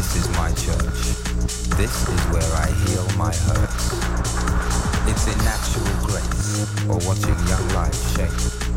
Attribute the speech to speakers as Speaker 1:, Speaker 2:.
Speaker 1: This is my church. This is where I heal my hurts. It's in natural grace or watching young life shape.